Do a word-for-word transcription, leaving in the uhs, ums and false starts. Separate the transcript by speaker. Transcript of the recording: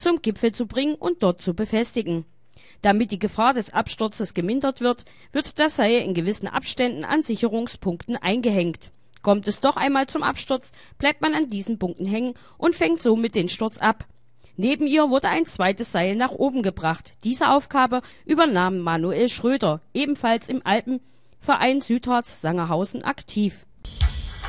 Speaker 1: zum Gipfel zu bringen und dort zu befestigen. Damit die Gefahr des Absturzes gemindert wird, wird das Seil in gewissen Abständen an Sicherungspunkten eingehängt. Kommt es doch einmal zum Absturz, bleibt man an diesen Punkten hängen und fängt somit den Sturz ab. Neben ihr wurde ein zweites Seil nach oben gebracht. Diese Aufgabe übernahm Manuel Schröder, ebenfalls im Alpenverein Südharz Sangerhausen aktiv.